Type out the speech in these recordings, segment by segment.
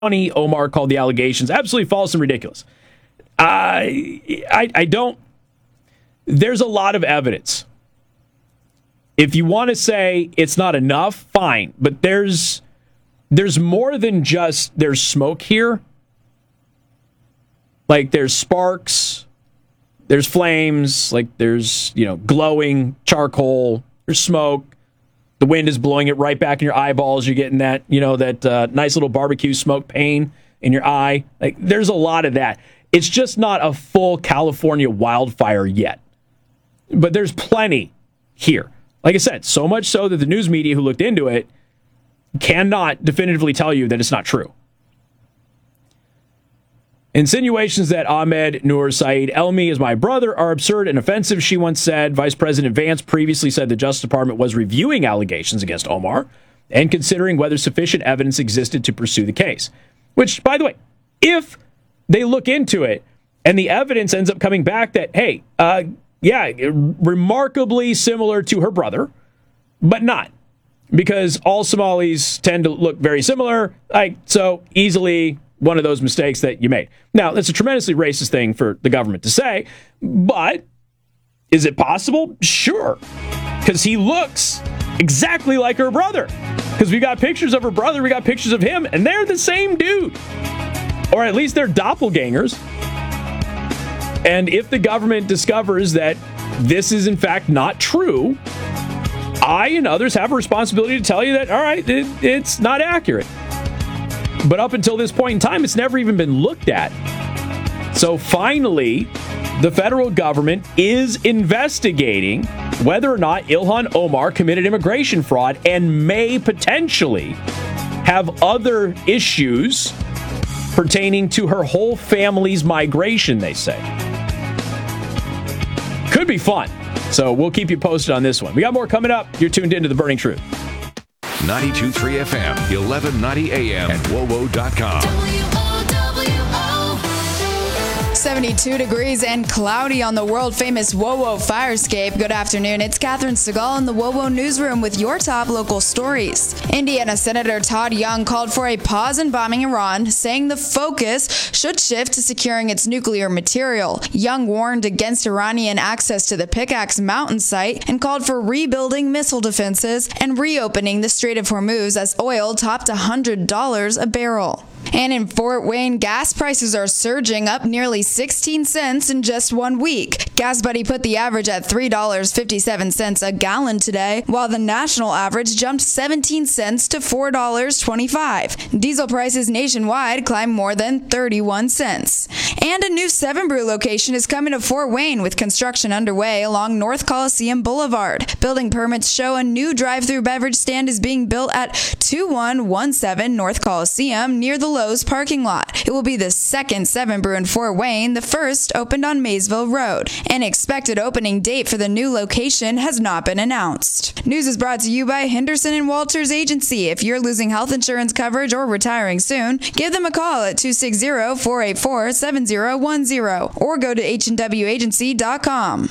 County, Omar called the allegations absolutely false and ridiculous. I don't. There's a lot of evidence. If you want to say it's not enough, fine. But there's more than just there's smoke here. Like there's sparks, there's flames, like there's, glowing charcoal, there's smoke. The wind is blowing it right back in your eyeballs. You're getting that, that nice little barbecue smoke pain in your eye. Like there's a lot of that. It's just not a full California wildfire yet. But there's plenty here. Like I said, so much so that the news media who looked into it cannot definitively tell you that it's not true. Insinuations that Ahmed Noor Saeed Elmi is my brother are absurd and offensive, she once said. Vice President Vance previously said the Justice Department was reviewing allegations against Omar and considering whether sufficient evidence existed to pursue the case. Which, by the way, if they look into it and the evidence ends up coming back that, hey, remarkably similar to her brother, but not. Because all Somalis tend to look very similar, so easily one of those mistakes that you made. Now, that's a tremendously racist thing for the government to say, but is it possible? Sure. Because he looks exactly like her brother. Because we got pictures of her brother, we got pictures of him, and they're the same dude. Or at least they're doppelgangers. And if the government discovers that this is in fact not true, I and others have a responsibility to tell you that, all right, it's not accurate. But up until this point in time, it's never even been looked at. So finally, the federal government is investigating whether or not Ilhan Omar committed immigration fraud and may potentially have other issues pertaining to her whole family's migration, they say. Could be fun. So we'll keep you posted on this one. We got more coming up. You're tuned into The Burning Truth. 92.3 FM, 1190 AM, and WOWO.com. 72 degrees and cloudy on the world-famous WOWO Firescape. Good afternoon. It's Catherine Segal in the WOWO newsroom with your top local stories. Indiana Senator Todd Young called for a pause in bombing Iran, saying the focus should shift to securing its nuclear material. Young warned against Iranian access to the Pickaxe Mountain site and called for rebuilding missile defenses and reopening the Strait of Hormuz as oil topped $100 a barrel. And in Fort Wayne, gas prices are surging up nearly 16 cents in just 1 week. Gas Buddy put the average at $3.57 a gallon today, while the national average jumped 17 cents to $4.25. Diesel prices nationwide climbed more than 31 cents. And a new 7 Brew location is coming to Fort Wayne with construction underway along North Coliseum Boulevard. Building permits show a new drive-through beverage stand is being built at 2117 North Coliseum near the Lowe's parking lot. It will be the second 7 Brew in Fort Wayne. The first opened on Maysville Road. An expected opening date for the new location has not been announced. News is brought to you by Henderson and Walters Agency. If you're losing health insurance coverage or retiring soon, give them a call at 260-484-7010 or go to HNWagency.com.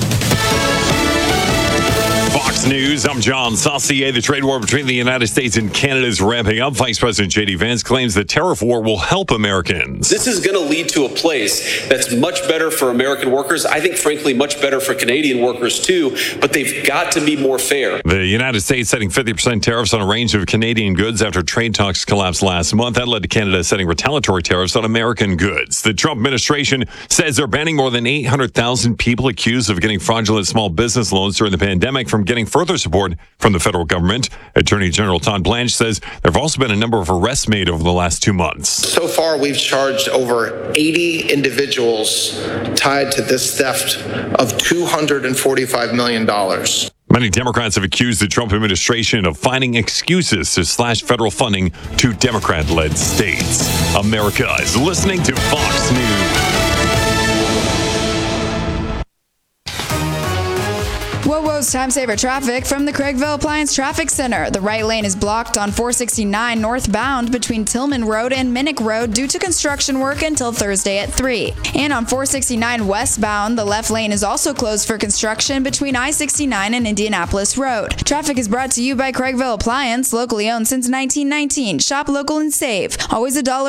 Fox News, I'm John Saucier. The trade war between the United States and Canada is ramping up. Vice President J.D. Vance claims the tariff war will help Americans. This is going to lead to a place that's much better for American workers. I think, frankly, much better for Canadian workers, too. But they've got to be more fair. The United States setting 50% tariffs on a range of Canadian goods after trade talks collapsed last month. That led to Canada setting retaliatory tariffs on American goods. The Trump administration says they're banning more than 800,000 people accused of getting fraudulent small business loans during the pandemic from getting further support from the federal government. Attorney General Todd Blanche says there have also been a number of arrests made over the last 2 months. So far, we've charged over 80 individuals tied to this theft of $245 million. Many Democrats have accused the Trump administration of finding excuses to slash federal funding to Democrat-led states. America is listening to Fox News. WOWO's time saver traffic from the Craigville Appliance Traffic Center. The right lane is blocked on 469 northbound between Tillman Road and Minnick Road due to construction work until Thursday at 3. And on 469 westbound, the left lane is also closed for construction between I-69 and Indianapolis Road. Traffic is brought to you by Craigville Appliance, locally owned since 1919. Shop local and save. Always $1